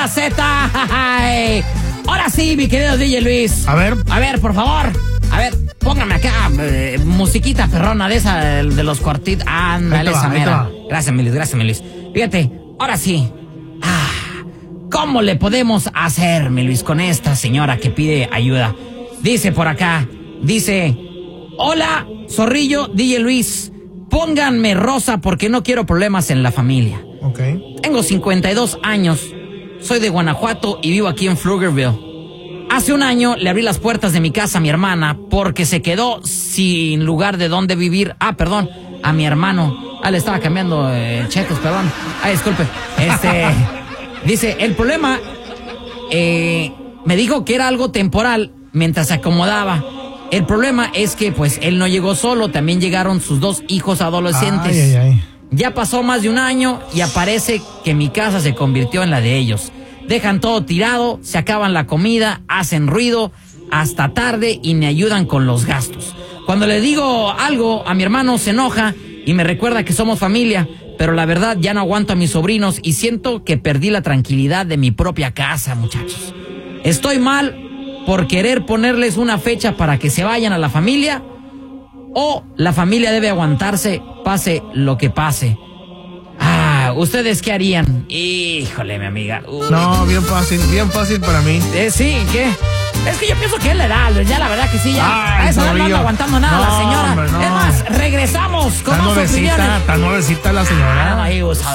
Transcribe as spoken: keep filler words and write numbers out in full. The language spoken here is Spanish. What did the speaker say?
la Z. Ahora sí, mi querido D J Luis. A ver. A ver, por favor. A ver, póngame acá eh, musiquita perrona de esa de, de los cuartitos. Ándale, esa mera. Gracias, mi Luis, gracias, mi Luis. Fíjate, ahora sí. Ah, ¿cómo le podemos hacer, mi Luis, con esta señora que pide ayuda? Dice por acá, dice: hola, zorrillo, D J Luis. Pónganme Rosa porque no quiero problemas en la familia. Ok. Tengo cincuenta y dos años. Soy de Guanajuato y vivo aquí en Pflugerville. Hace un año le abrí las puertas de mi casa a mi hermana porque se quedó sin lugar de donde vivir. Ah, perdón, a mi hermano. Ah, le estaba cambiando eh, cheques, perdón. Ah, disculpe. Este, dice, el problema, eh, me dijo que era algo temporal mientras se acomodaba. El problema es que, pues, él no llegó solo, también llegaron sus dos hijos adolescentes. Ay, ay, ay. Ya pasó más de un año y aparece que mi casa se convirtió en la de ellos. Dejan todo tirado, se acaban la comida, hacen ruido hasta tarde y me ayudan con los gastos. Cuando le digo algo a mi hermano se enoja y me recuerda que somos familia, pero la verdad ya no aguanto a mis sobrinos y siento que perdí la tranquilidad de mi propia casa, muchachos. Estoy mal por querer ponerles una fecha para que se vayan a la familia, o la familia debe aguantarse, pase lo que pase. Ah, ¿ustedes qué harían? Híjole, mi amiga. Uy. No, bien fácil, bien fácil para mí. Eh, sí, ¿qué? Es que yo pienso que él le da, ya la verdad que sí, ya. Ay, a esa edad no anda aguantando nada no, la señora. Hombre, no. Es más, regresamos con Tan más nuevecita, opiniones. tan nuevecita la señora. Ah, no,